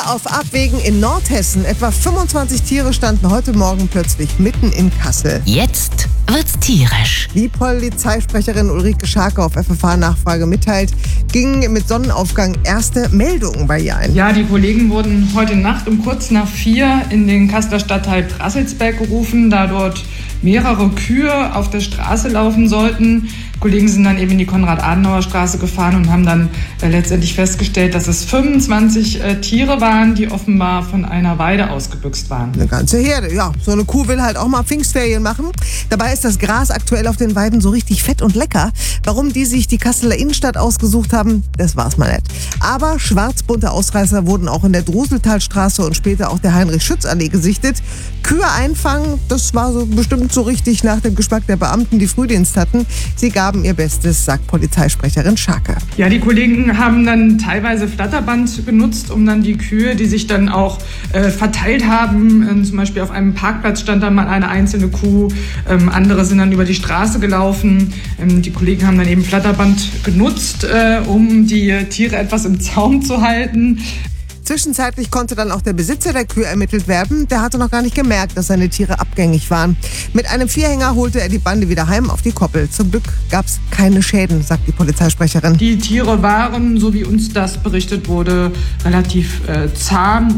auf Abwägen in Nordhessen. Etwa 25 Tiere standen heute Morgen plötzlich mitten in Kassel. Jetzt wird's tierisch. Wie Polizeisprecherin Ulrike Scharke auf FFH-Nachfrage mitteilt, gingen mit Sonnenaufgang erste Meldungen bei ihr ein. Ja, die Kollegen wurden heute Nacht um kurz nach 4 in den Kasseler Stadtteil Prasselsberg gerufen, da dort mehrere Kühe auf der Straße laufen sollten. Die Kollegen sind dann eben in die Konrad-Adenauer-Straße gefahren und haben dann letztendlich festgestellt, dass es 25 Tiere waren, die offenbar von einer Weide ausgebüxt waren. Eine ganze Herde, ja. So eine Kuh will halt auch mal Pfingstferien machen. Dabei ist das Gras aktuell auf den Weiden so richtig fett und lecker. Warum die sich die Kasseler Innenstadt ausgesucht haben, das war's mal nicht. Aber schwarzbunte Ausreißer wurden auch in der Droseltalstraße und später auch der Heinrich-Schütz-Allee gesichtet. Kühe einfangen, das war so bestimmt so richtig nach dem Geschmack der Beamten, die Frühdienst hatten. Sie gaben ihr Bestes, sagt Polizeisprecherin Scharke. Ja, die Kollegen haben dann teilweise Flatterband genutzt, um dann die Kühe, die sich dann auch verteilt haben, zum Beispiel auf einem Parkplatz stand dann mal eine einzelne Kuh, andere sind dann über die Straße gelaufen. Die Kollegen haben dann eben Flatterband genutzt, um die Tiere etwas im Zaum zu halten. Zwischenzeitlich konnte dann auch der Besitzer der Kühe ermittelt werden. Der hatte noch gar nicht gemerkt, dass seine Tiere abgängig waren. Mit einem Vierhänger holte er die Bande wieder heim auf die Koppel. Zum Glück gab es keine Schäden, sagt die Polizeisprecherin. Die Tiere waren, so wie uns das berichtet wurde, relativ zahm.